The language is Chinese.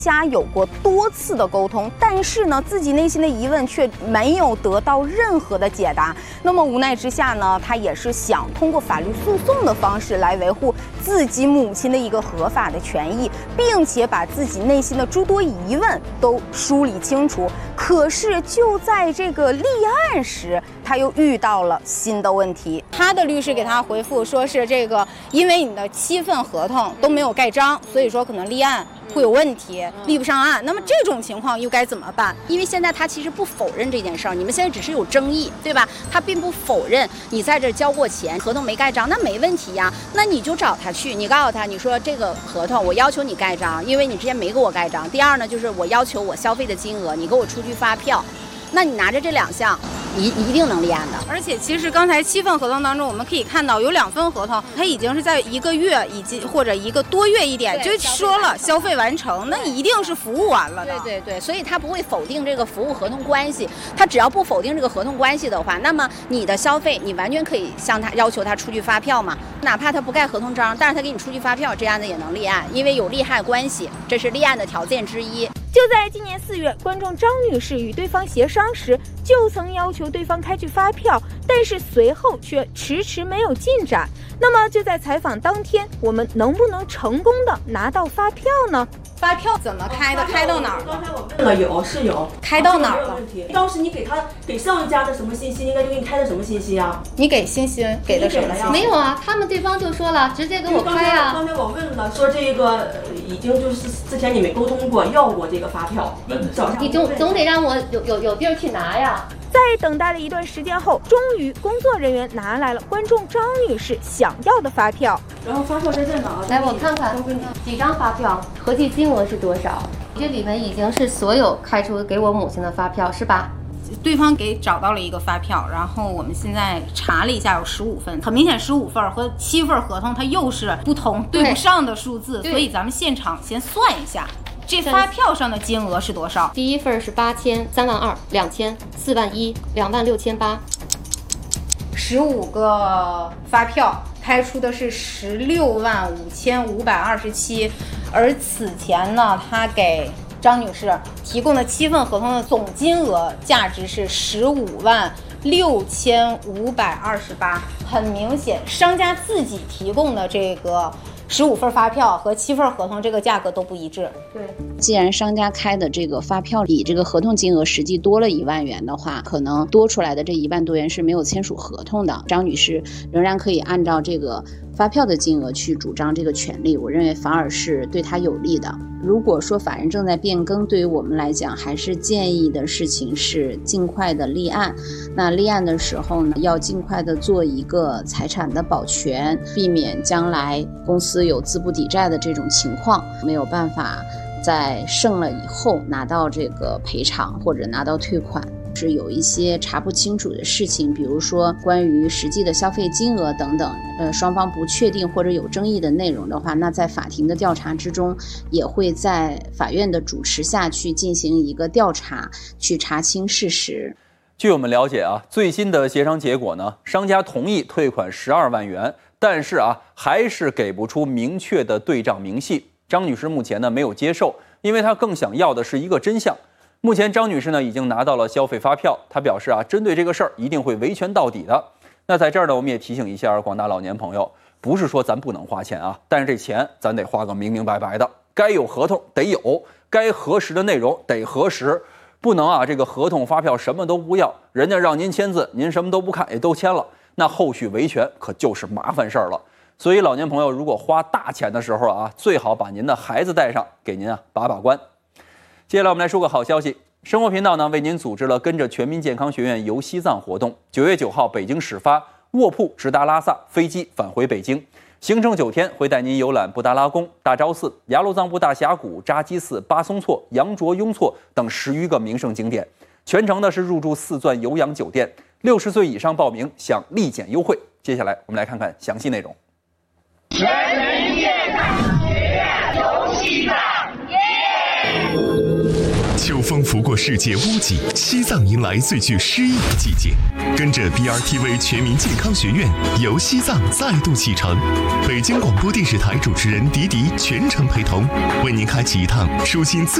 家有过多次的沟通，但是呢，自己内心的疑问却没有得到任何的解答。那么无奈之下呢，他也是想通过法律诉讼的方式来维护自己母亲的一个合法的权益，并且把自己内心的诸多疑问都梳理清楚。可是就在这个立案时，他又遇到了新的问题。他的律师给他回复说是这个，因为你的7份合同都没有盖章，所以说可能立案会有问题，立不上案。那么这种情况又该怎么办？ 因为现在他其实不否认这件事儿，你们现在只是有争议，对吧？他并不否认你在这交过钱，合同没盖章，那没问题呀。那你就找他去，你告诉他，你说这个合同我要求你盖章，因为你之前没给我盖章。第二呢，就是我要求我消费的金额，你给我出具发票。那你拿着这2项，一定能立案的。 而且其实刚才7份合同当中，我们可以看到有2份合同，它已经是在1个月以及或者1个多月一点就说了消费完成，那一定是服务完了的。 对，所以他不会否定这个服务合同关系，他只要不否定这个合同关系的话，那么你的消费你完全可以向他要求他出具发票嘛，哪怕他不盖合同章，但是他给你出具发票，这案子也能立案，因为有利害关系，这是立案的条件之一。 就在今年4月，观众张女士与对方协商时，就曾要求对方开具发票，但是随后却迟迟没有进展。那么就在采访当天，我们能不能成功的拿到发票呢？ 发票怎么开的？开到哪儿？ 刚才我问了，有开到哪儿了？ 问题。当时你给上一家的什么信息？应该就给你开的什么信息啊？ 你给欣欣给的什么信息？ 没有啊，他们对方就说了，直接给我开啊。 刚才我问了，说这个已经就是之前你没沟通过，要过这个发票， 你总得让我有地儿去拿呀。 在等待了一段时间后，终于工作人员拿来了观众张女士想要的发票。 然后发票在这哪？ 来，我看看几张发票，合计金额是多少？这里面已经是所有开出给我母亲的发票，是吧？ 对方给找到了一个发票，然后我们现在查了一下，有15份，很明显15份和7份合同它又是不同对不上的数字，所以咱们现场先算一下。这发票上的金额是多少？ 第1份是8000、32000、2000、41000、26800。 15个发票开出的是165527，而此前呢，他给张女士提供的7份合同的总金额价值是156528。很明显，商家自己提供的这个15份发票和7份合同这个价格都不一致。 对，既然商家开的这个发票比这个合同金额实际多了1万元的话，可能多出来的这1万多元是没有签署合同的。张女士仍然可以按照这个发票的金额去主张这个权利，我认为反而是对她有利的。如果说法人正在变更，对于我们来讲，还是建议的事情是尽快的立案。那立案的时候呢，要尽快的做一个财产的保全，避免将来公司有资不抵债的这种情况，没有办法在胜了以后拿到这个赔偿或者拿到退款。是有一些查不清楚的事情，比如说关于实际的消费金额等等，双方不确定或者有争议的内容的话，那在法庭的调查之中，也会在法院的主持下去进行一个调查，去查清事实。 据我们了解啊，最新的协商结果呢，商家同意退款12万元，但是还是给不出明确的对账明细。张女士目前呢没有接受，因为她更想要的是一个真相。目前张女士呢已经拿到了消费发票，她表示针对这个事儿一定会维权到底的。那在这儿呢，我们也提醒一下广大老年朋友，不是说咱不能花钱但是这钱咱得花个明明白白的，该有合同得有，该核实的内容得核实，不能这个合同发票什么都不要，人家让您签字，您什么都不看也都签了，那后续维权可就是麻烦事儿了。所以老年朋友如果花大钱的时候最好把您的孩子带上，给您把关。接下来我们来说个好消息，生活频道呢为您组织了跟着全民健康学院游西藏活动，9月9号北京始发，卧铺直达拉萨，飞机返回北京，行程9天，会带您游览布达拉宫、大昭寺、雅鲁藏布大峡谷、扎基寺、巴松措、羊卓雍措等10余个名胜景点，全程呢是入住4钻有氧酒店，60岁以上报名享立减优惠。接下来我们来看看详细内容。 全民健康学院游西藏。 秋风拂过世界屋脊，西藏迎来最具诗意的季节。跟着 BRTV 全民健康学院游西藏再度启程，北京广播电视台主持人迪迪全程陪同，为您开启一趟舒心自